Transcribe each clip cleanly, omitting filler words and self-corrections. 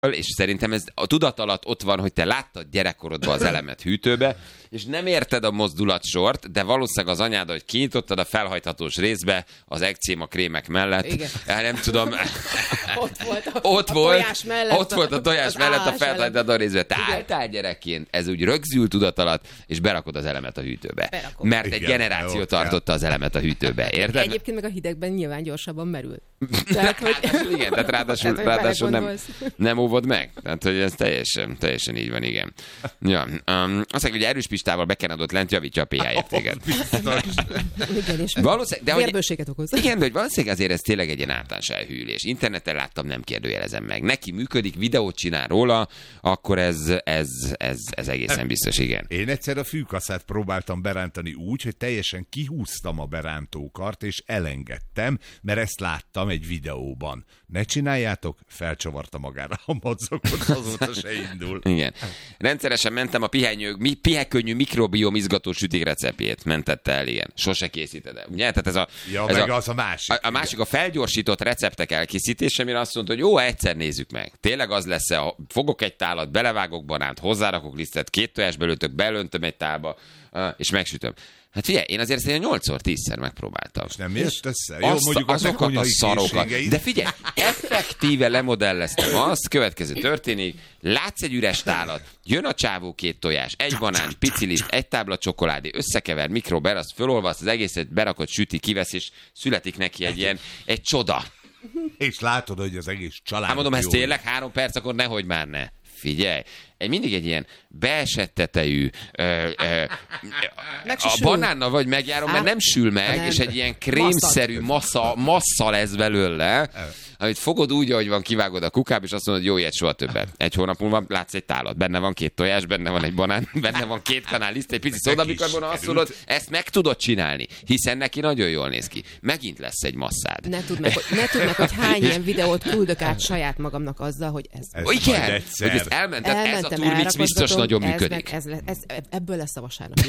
és szerintem ez a tudat alatt ott van, hogy te láttad gyerekkorodban az elemet hűtőbe, és nem érted a mozdulatsort, de valószínűleg az anyád, hogy kinyitottad a felhajthatós részbe az ekcéma krémek mellett. Igen. Nem tudom. Ott volt a tojás mellett a felhajtható részbe. Te álltál gyerekként, ez úgy rögzül tudat alatt, és berakod az elemet a hűtőbe. Mert egy generáció tartotta az elemet a hűtőbe, érted? Egyébként meg a hidegben nyilván gyorsabban merül. Tehát, hogy... Igen, tehát ráadásul nem óvod meg. Tehát, hogy ez teljesen így van, igen. Ja, azt mondja, hogy erős Pistával bekenadott lent javítja a pH értéket. Igen, és vérbőséget okoz. Igen, de hogy valószínűleg azért ez tényleg egy ilyen általános elhűlés. Interneten láttam, nem kérdőjelezem meg. Neki működik, videót csinál róla, akkor ez egészen biztos, igen. Én egyszer a fűkaszát próbáltam berántani úgy, hogy teljesen kihúztam a berántókart, és elengedtem, mert ezt láttam egy videóban. Ne csináljátok, felcsavarta magára a madzagot, azóta se indul. Igen. Rendszeresen mentem a pihekönnyű mikrobiom izgató sütik receptjét. Mentette el, igen. Sose készíted el. Ugye? Tehát az a másik. A másik a felgyorsított receptek elkészítése, amire azt mondta, hogy jó, egyszer nézzük meg. Tényleg az lesz, fogok egy tálat, belevágok banánt, hozzárakok lisztet, 2 tojásbelőtök, belöntöm egy tálba, és megsütöm. Hát figyelj, én azért szerintem 8-10-szer megpróbáltam. És nem jött össze? Jó, mondjuk azokat a szarokat. De figyelj, effektíve lemodelleztem azt, következő történik, látsz egy üres tálat, jön a csávó 2 tojás, egy banán, pici liszt, egy tábla csokoládé, összekever, mikrober, azt fölolvasz, az egészet berakod, süti, kivesz, és születik neki egy csoda. És látod, hogy az egész család. Hát mondom, ez tényleg 3 perc, akkor nehogy már ne. Figyelj, mindig egy ilyen beesett tetejű a banánnal vagy megjárom, mert nem sül meg, nem. És egy ilyen krémszerű massza lesz belőle, amit fogod úgy, ahogy van, kivágod a kukába, és azt mondod, jó ilyet soha többet. 1 hónap múlva látsz egy tálat, benne van 2 tojás, benne van egy banán, benne van 2 kanál liszt, egy pici szódabikarbona, azt mondod, ezt meg tudod csinálni, hiszen neki nagyon jól néz ki. Megint lesz egy masszád. Ne tudd meg, hogy hány ilyen videót küldök át saját magamnak azzal, hogy ez. Igen, hogy ezt ez a turmix biztos nagyon működik. Ebből lesz a vasárnapi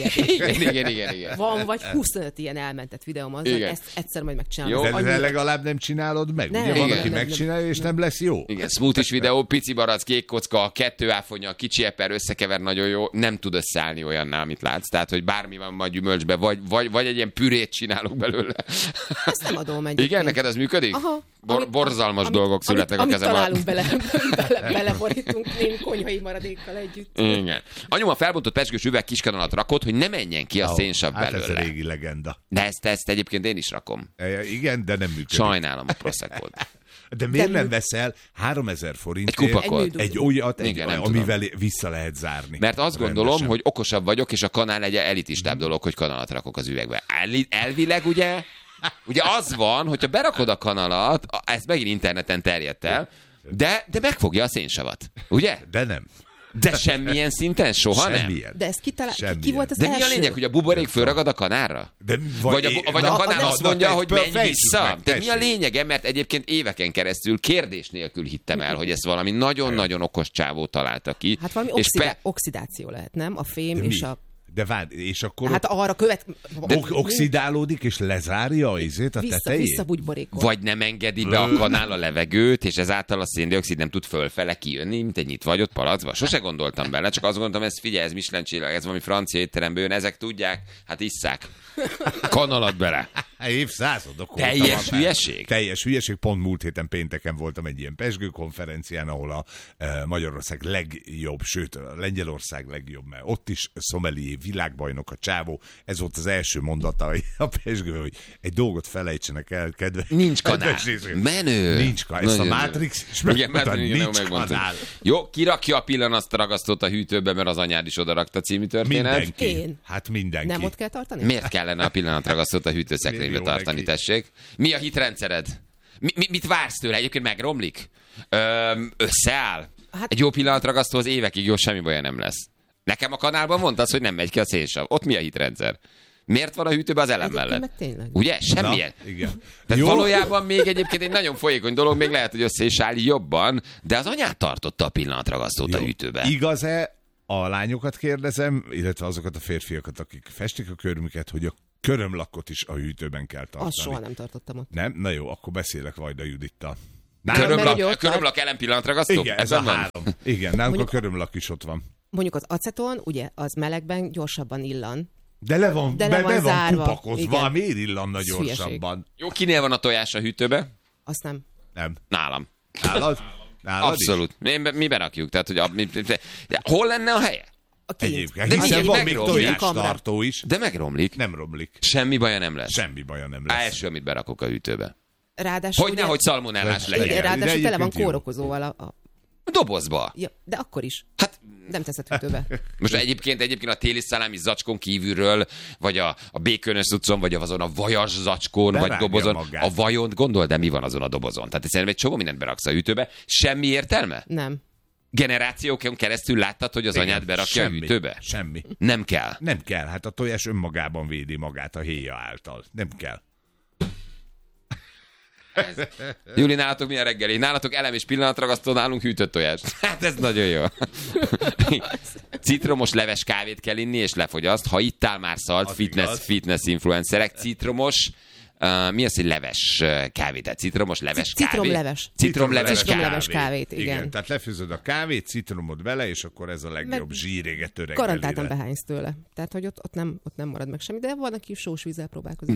igen. Van vagy 25 ilyen elmentett videóm azzal, ezt egyszer majd megcsinálom. De legalább nem csinálod meg. Ugye van, aki megcsinálja, és nem lesz jó. Igen, smoothies videó, pici barack, kék kocka, 2 áfonya, kicsi eper, összekever, nagyon jó. Nem tud összeállni olyannál, amit látsz. Tehát, hogy bármi van majd gyümölcsbe, vagy egy ilyen pürét csinálok belőle. Ezt nem adom egyébként. Igen, neked ez működik? Aha. Borzalmas dolgok születnek a kezem alatt. Amit találunk, beleborítunk én konyhai maradékkal együtt. Igen. Anyuma felbontott pezsgős üveg kiskanalat rakott, hogy ne menjen ki a szénsav belőle. Hát ez a régi legenda. De ezt egyébként én is rakom. Igen, de nem működik. Sajnálom a Proseccót. De miért nem veszel 3000 forintért egy kupakot? Egy olyat, amivel vissza lehet zárni. Mert azt gondolom, hogy okosabb vagyok, és a kanál egy elitistább dolog, hogy kanalat rakok az üvegbe. Elvileg ugye az van, hogyha berakod a kanalat, ez megint interneten terjedt el, de megfogja a szénsavat. Ugye? De nem. De semmilyen szinten soha semmilyen. nem. De ez ki volt az de első? Mi a lényeg, hogy a buborék fölragad a kanálra? Vagy a kanál azt mondja, hogy menj vissza? De mi a lényege? Mert egyébként éveken keresztül kérdés nélkül hittem el, hogy ezt valami nagyon-nagyon okos csávó találta ki. Hát valami oxidáció lehet, nem? A fém és a... De várj, és akkor hát arra oxidálódik, és lezárja a tetejét? Visszabugyborékol. Vagy nem engedi be a kanál a levegőt, és ezáltal a széndioxid nem tud fölfele kijönni, mint egy nyitvagyott palacba. Sose gondoltam bele, csak azt gondoltam, ez figyelj, ez Michelin csillag, ez valami francia étteremből, ezek tudják, hát isszák. Kanalat bele. Évszázadok. Teljes hülyeség. Pont múlt héten pénteken voltam egy ilyen pezsgőkonferencián, ahol a Magyarország legjobb, sőt a Lengyelország legjobb, mert ott is szomelié világbajnok a csávó. Ez volt az első mondata a pezsgővel, hogy egy dolgot felejtsenek el, kedves. Nincs kanál. Menő. Nincs kanál. Ezt a Matrix is megmondta, nincs kanál. Jó, kirakja a pillanatragasztót a hűtőbe, mert az anyád is oda rakta című történet. Mindenki. Én. Hát mindenki. Nem ott kell tartani? Miért kellene a pillanatragasztót a hűtőszekrénybe tartani, tessék? Mi a hitrendszered? Mit vársz tőle? Egyébként megromlik? Összeáll? Hát... Egy jó pillanatragasztóhoz évekig jó, semmi baja nem lesz. Nekem a kanálban mondtad, hogy nem megy ki a szénsav. Ott mi a hitrendszer? Miért van a hűtőben az elem mellett? Ugye? Semmilyen. Na, igen. Tehát valójában még egyébként egy nagyon folyékony dolog, még lehet, hogy össze is áll jobban, de az anyát tartotta a pillanatragasztót a hűtőben. Igaz-e, a lányokat kérdezem, illetve azokat a férfiakat, akik festik a körmüket, hogy a körömlakot is a hűtőben kell tartani? Azt soha nem tartottam ott. Nem? Na jó, akkor beszélek Vajda Judittal. Körömlak ellen pillanatragasztó? Igen, ez a 3. Igen, nálunk a körömlak is ott van. Mondjuk az aceton, ugye, az melegben gyorsabban illan. De le van kupakozva, miért illanna gyorsabban? Jó, kinél van a tojás a hűtőbe? Azt nem. Nem. Nálam. Nálad abszolút. Mi berakjuk. Tehát, hogy hol lenne a helye? Egyébként, hiszen van még tojástartó is. De megromlik. Nem romlik. Semmi baja nem lesz. Semmi baja nem lesz. Első, amit berakok a hűtőbe. Ráadásul hogy nehogy szalmonellás legyen. Igen, ráadásul tele van kórokozóval a dobozba. Ja, de akkor is. Hát nem teszed hűtőbe. Most egyébként a téli szalámi zacskón kívülről, vagy a békönös cuccon, vagy azon a vajas zacskón, vagy dobozon. A vajont gondold, de mi van azon a dobozon? Tehát szerintem egy csomó mindent beraksz a hűtőbe. Semmi értelme? Nem. Generációkon keresztül láttad, hogy az anyád berakja a hűtőbe? Semmi. Nem kell. Nem kell. Hát a tojás önmagában védi magát a héja által. Nem kell. Júli, nálatok milyen reggeli? Nálatok elem és pillanatragasztó, nálunk hűtött tojás. Hát ez nagyon jó. Citromos leves kávét kell inni, és lefogyaszt. Ha ittál már szalt, fitness influencerek, citromos, mi az, hogy leves kávét? Tehát citromos leves kávét? Citromleves kávét, igen. Tehát lefőzöd a kávét, citromod bele, és akkor ez a legjobb zsíréget reggelire. Garantáltan behánysz tőle. Tehát, hogy ott nem marad meg semmi. De van, aki sós vízzel próbálkozik,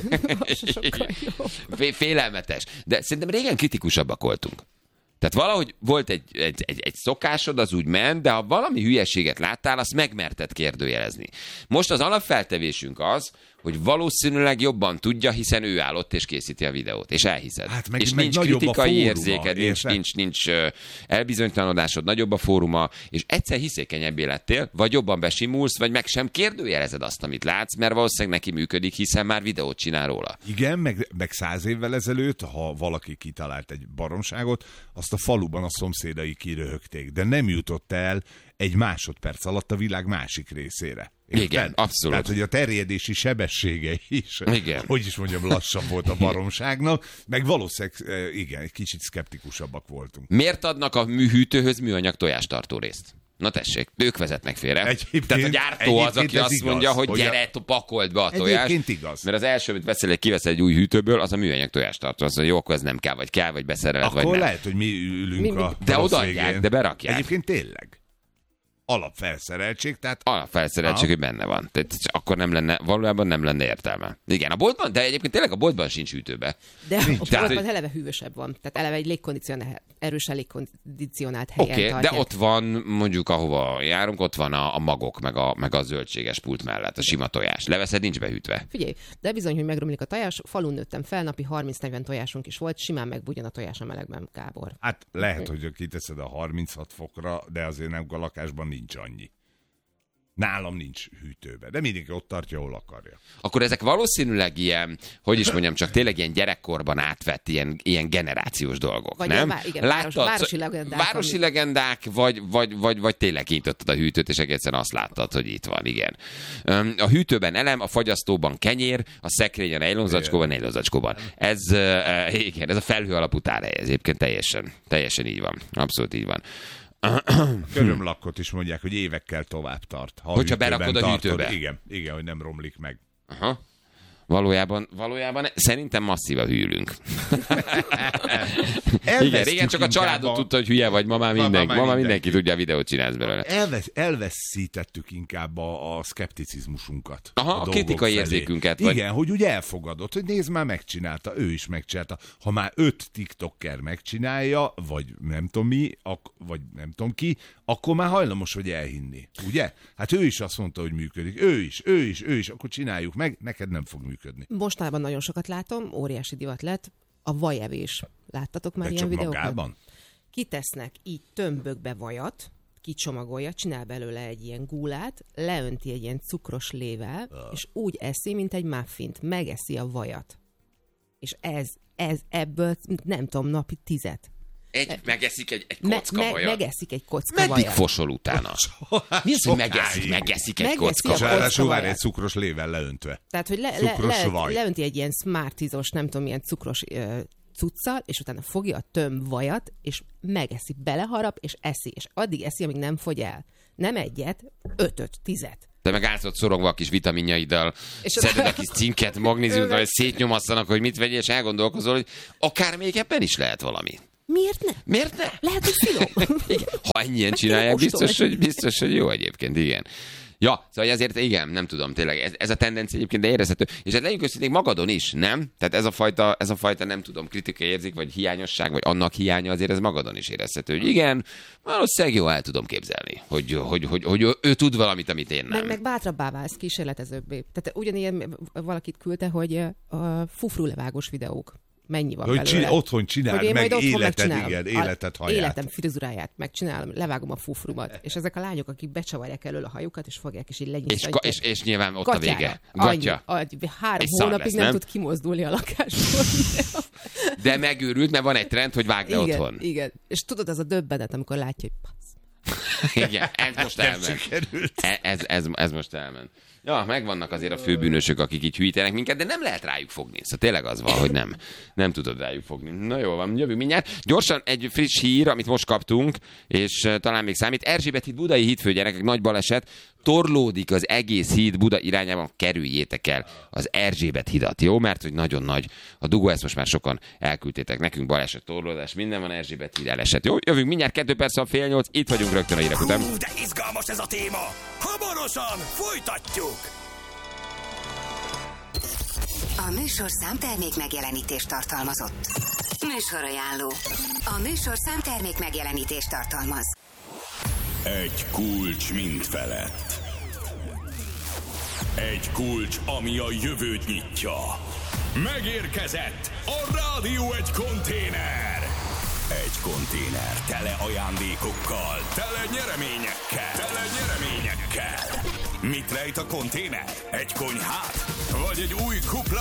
úgyhogy félelmetes. De szerintem régen kritikusabbak voltunk. Tehát valahogy volt egy szokásod, az úgy ment, de ha valami hülyeséget láttál, azt megmerted kérdőjelezni. Most az alapfeltevésünk az, hogy valószínűleg jobban tudja, hiszen ő állott és készíti a videót, és elhiszed. Hát és nincs kritikai érzéked, nincs elbizonytalanodásod, nagyobb a fóruma, és egyszer hiszékenyebbé lettél, vagy jobban besimulsz, vagy meg sem kérdőjelezed azt, amit látsz, mert valószínűleg neki működik, hiszen már videót csinál róla. Igen, meg 100 évvel ezelőtt, ha valaki kitalált egy baromságot, azt a faluban a szomszédai kiröhögték, de nem jutott el egy másodperc alatt a világ másik részére. Igen, abszolút. Tehát, hogy a terjedési sebessége is, igen. Hogy is mondjam, lassabb volt a baromságnak, meg valószínűleg, igen, egy kicsit szkeptikusabbak voltunk. Miért adnak a hűtőhöz műanyag tojástartó részt? Na tessék, ők vezetnek félre. Tehát a gyártó az, aki azt mondja, hogy gyere, pakold be a tojást. Egyébként igaz. Mert az első, amit kivesz egy új hűtőből, az a műanyag tojástartó. Azt mondja, jó, akkor ez nem kell, vagy beszereled, akkor vagy nem. Akkor lehet, hogy mi ülünk a de odaadják, de berakják. Egyébként tényleg. Alapfelszereltség, tehát... Alapfelszereltség, hogy benne van. Tehát akkor valójában nem lenne értelme. Igen, a boltban, de egyébként tényleg a boltban sincs hűtőbe. De a boltban eleve hűvösebb van. Tehát eleve egy erősen légkondicionált helyen tartják. De ott van, mondjuk ahova járunk, ott van a magok, meg a zöldséges pult mellett, a sima tojás. Leveszed, nincs behűtve. Figyelj, de bizony, hogy megromlik a tojás. Falun nőttem fel, napi 30-40 tojásunk is volt, simán megbugyan a tojás a melegben, Gábor. Hát lehet, hogy kiteszed a 36 fokra, de azért nem a lakásban nincs annyi. Nálam nincs hűtőbe, de mindenki ott tartja, ahol akarja. Akkor ezek valószínűleg ilyen, hogy is mondjam, csak tényleg ilyen gyerekkorban átvett ilyen generációs dolgok, vagy nem? Igen, városi legendák, vagy tényleg kinyitottad a hűtőt, és egészen azt láttad, hogy itt van, igen. A hűtőben elem, a fagyasztóban kenyér, a szekrényen nejlonzacskóban. Ez a felhő alapú tárhely, ez egyébként teljesen így van. Abszolút így van. Körömlakkot is mondják, hogy évekkel tovább tart. Hogyha berakod a hűtőbe. Igen, hogy nem romlik meg. Aha. Valójában szerintem masszívan hűlünk. Igen, régen csak a családot tudta, hogy hülye vagy, ma már mindenki tudja, a videót csinálsz belőle. Elveszítettük inkább a szkepticizmusunkat. Aha, a kritikai érzékünket. Igen, hogy úgy elfogadod, hogy nézd, már megcsinálta, ő is megcsinálta. Ha már 5 TikToker megcsinálja, vagy nem tudom mi, vagy nem tudom ki, akkor már hajlamos, hogy elhinni. Ugye? Hát ő is azt mondta, hogy működik. Ő is, akkor csináljuk meg, neked nem fog működni. Mostanában nagyon sokat látom, óriási divat lett, a vajevés. Láttatok már ilyen videókat? Magában? Kitesznek így tömbökbe vajat, kicsomagolja, csinál belőle egy ilyen gúlát, leönti egy ilyen cukros lével, és úgy eszi, mint egy muffint, megeszi a vajat. És ez ebből nem tudom, napi 10. Megeszik egy kocka vajat. Megeszik egy kocka vajat. Meddig fosol utána? Mi az, hogy megeszik egy kocka vajat? Ráadásul várj, egy cukros lével leöntve. Tehát, hogy leönti egy ilyen Smarties-os, nem tudom, milyen cukros cuccal, és utána fogja a tömb vajat, és megeszi, beleharap, és eszi. És addig eszi, amíg nem fogy el. Nem egyet, 5-10. De meg állsz szorongva a kis vitaminjaiddal, szeded a kis cinket, magnéziumot, hogy szétnyomasszanak, hogy mit vegyél, és elgondolkozol, hogy akár még ebben is lehet valami. Miért ne? Lehet, hogy finom. Ha ennyien csinálják, biztos, hogy jó egyébként, igen. Ja, szóval azért igen, nem tudom, tényleg, ez a tendencia egyébként, de érezhető. És hát legyünk őszintén magadon is, nem? Tehát ez a fajta nem tudom, kritika érzék, vagy hiányosság, vagy annak hiánya azért ez magadon is érezhető. Hogy igen, valószínűleg jó el tudom képzelni, hogy ő tud valamit, amit én nem. Meg bátrabbá válsz, kísérletezőbbé. Tehát ugyanilyen valakit küldte, hogy a fufrulevágós videók. Mennyi van belőle? Otthon csináld meg életet haját. Életem frizuráját megcsinálom, levágom a fufrumat. És ezek a lányok, akik becsavarják elől a hajukat, és fogják, és így legyinszatják. És nyilván ott Gatyára. A vége. Gatya. 3 hónapig nem tud kimozdulni a lakásból. De megőrült, mert van egy trend, hogy vágd le otthon. Igen. És tudod, az a döbbenet, amikor látja, hogy igen, ez most elment. Ez most elment. Ja, megvannak azért a főbűnösök, akik így hűítenek minket, de nem lehet rájuk fogni. Szóval tényleg az van, hogy nem tudod rájuk fogni. Na jó van, jövünk mindjárt. Gyorsan egy friss hír, amit most kaptunk, és talán még számít. Erzsébet híd, Budai hídfő, gyerekek, nagy baleset. Torlódik az egész híd Buda irányában, kerüljétek el az Erzsébet hidat, jó? Mert hogy nagyon nagy a dugó, ezt most már sokan elküldtétek nekünk, baleset, torlódás, minden van, Erzsébet híd eleset. Jó, jövünk mindjárt 2 perc, 7:30, itt vagyunk rögtön a hírek után. De izgalmas ez a téma! Hamarosan folytatjuk! A műsorszám termék megjelenítést tartalmazott. Műsorajánló. A műsorszám termék megjelenítést tartalmaz. Egy kulcs mind felett. Egy kulcs, ami a jövőt nyitja. Megérkezett a Rádió egy konténer. Egy konténer tele ajándékokkal, tele nyereményekkel. Mit rejt a konténer? Egy konyhát? Vagy egy új kupla